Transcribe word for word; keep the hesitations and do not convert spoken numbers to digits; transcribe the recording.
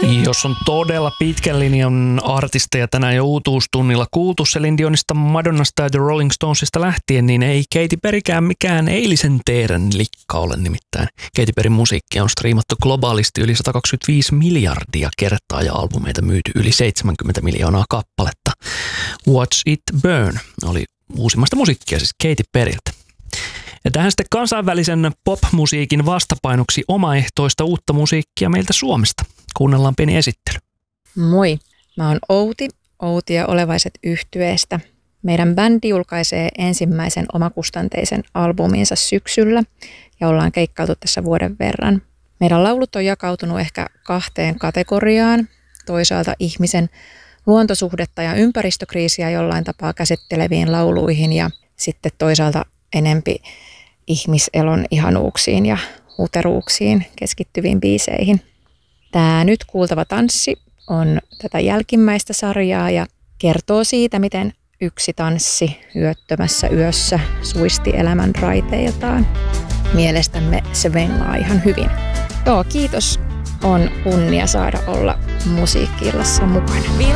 Jos on todella pitkän linjan artisteja tänään jo uutuustunnilla kuultu Celine Dionista, Madonnasta ja The Rolling Stonesista lähtien, niin ei Katy Perrykään mikään eilisen teeren likka ole nimittäin. Katy Perryn musiikkia on striimattu globaalisti yli sata kaksikymmentäviisi miljardia kertaa ja albumeita myyty yli seitsemänkymmentä miljoonaa kappaletta. Watch It Burn oli uusimmasta musiikkia siis Katy Perryltä. Ja tähän sitten kansainvälisen pop-musiikin vastapainoksi omaehtoista uutta musiikkia meiltä Suomesta. Kuunnellaan pieni esittely. Moi, mä oon Outi, Outi ja Olevaiset yhtyeestä. Meidän bändi julkaisee ensimmäisen omakustanteisen albuminsa syksyllä ja ollaan keikkailtu tässä vuoden verran. Meidän laulut on jakautunut ehkä kahteen kategoriaan. Toisaalta ihmisen luontosuhdetta ja ympäristökriisiä jollain tapaa käsitteleviin lauluihin ja sitten toisaalta enempi ihmiselon ihanuuksiin ja huteruuksiin keskittyviin biiseihin. Tämä nyt kuultava tanssi on tätä jälkimmäistä sarjaa ja kertoo siitä, miten yksi tanssi yöttömässä yössä suisti elämän raiteiltaan. Mielestämme se vengaa ihan hyvin. Joo, kiitos. On kunnia saada olla musiikki-illassa mukana.